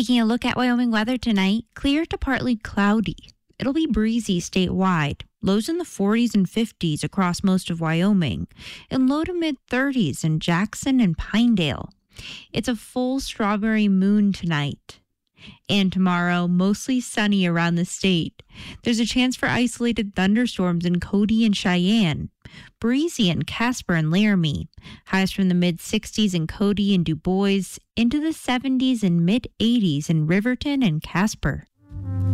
Taking a look at Wyoming weather tonight, clear to partly cloudy. It'll be breezy statewide, lows in the 40s and 50s across most of Wyoming, and low to mid 30s in Jackson and Pinedale. It's a full strawberry moon tonight. And tomorrow, mostly sunny around the state. There's a chance for isolated thunderstorms in Cody and Cheyenne. Breezy in Casper and Laramie. Highs from the mid-60s in Cody and Du Bois into the 70s and mid-80s in Riverton and Casper.